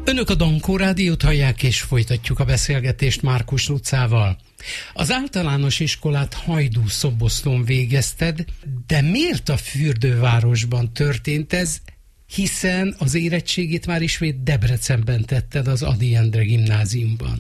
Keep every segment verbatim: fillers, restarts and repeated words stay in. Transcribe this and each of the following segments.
Önök a Dankó Rádiót hallják, és folytatjuk a beszélgetést Márkus Lucával. Az általános iskolát Hajdú-Szoboszlón végezted, de miért a fürdővárosban történt ez, hiszen az érettségit már ismét Debrecenben tetted, az Ady Endre gimnáziumban?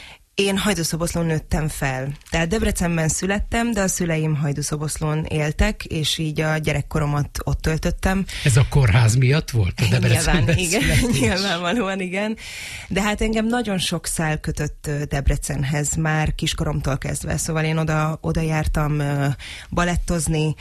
Én Hajdú-Szoboszlón nőttem fel. Tehát Debrecenben születtem, de a szüleim Hajdú-Szoboszlón éltek, és így a gyerekkoromat ott töltöttem. Ez a kórház miatt volt a Debrecenben? Nyilván, igen, nyilvánvalóan igen. De hát engem nagyon sok szál kötött Debrecenhez már kiskoromtól kezdve. Szóval én oda, oda jártam balettozni,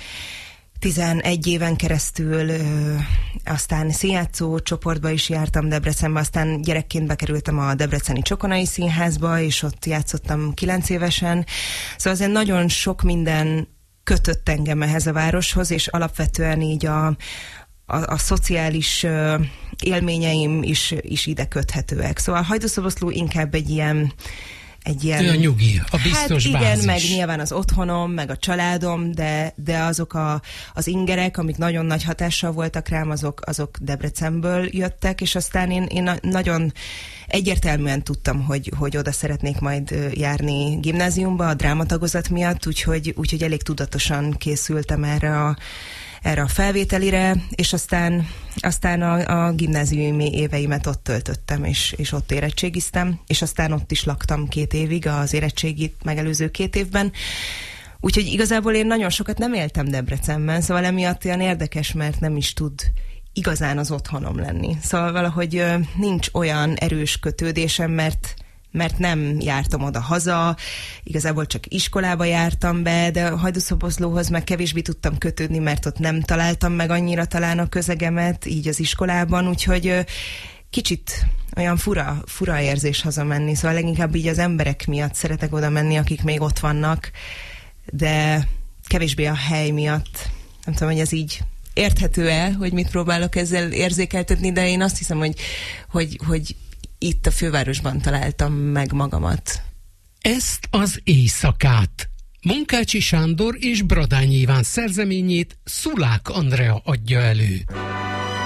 tizenegy éven keresztül, ö, aztán színjátszó csoportba is jártam Debrecenbe, aztán gyerekként bekerültem a Debreceni Csokonai Színházba, és ott játszottam kilenc évesen. Szóval azért nagyon sok minden kötött engem ehhez a városhoz, és alapvetően így a, a, a szociális ö, élményeim is, is ide köthetőek. Szóval Hajdú-Szoboszló inkább egy ilyen Egy ilyen, a nyugi, a biztos hát igen, bázis. meg nyilván az otthonom, meg a családom, de, de azok a, az ingerek, amik nagyon nagy hatással voltak rám, azok, azok Debrecenből jöttek, és aztán én, én nagyon egyértelműen tudtam, hogy, hogy oda szeretnék majd járni gimnáziumba a drámatagozat miatt, úgyhogy, úgyhogy elég tudatosan készültem erre a erre a felvételire, és aztán, aztán a, a gimnáziumi éveimet ott töltöttem, és, és ott érettségiztem, és aztán ott is laktam két évig az érettségit megelőző két évben. Úgyhogy igazából én nagyon sokat nem éltem Debrecenben, szóval emiatt olyan érdekes, mert nem is tud igazán az otthonom lenni. Szóval valahogy nincs olyan erős kötődésem, mert mert nem jártam oda-haza, igazából csak iskolába jártam be, de Hajdú-Szoboszlóhoz meg kevésbé tudtam kötődni, mert ott nem találtam meg annyira talán a közegemet, így az iskolában, úgyhogy kicsit olyan fura, fura érzés hazamenni, szóval leginkább így az emberek miatt szeretek oda menni, akik még ott vannak, de kevésbé a hely miatt. Nem tudom, hogy ez így érthető-e, hogy mit próbálok ezzel érzékeltetni, de én azt hiszem, hogy, hogy, hogy itt a fővárosban találtam meg magamat. Ezt az éjszakát Munkácsi Sándor és Bradányi Iván szerzeményét Szulák Andrea adja elő.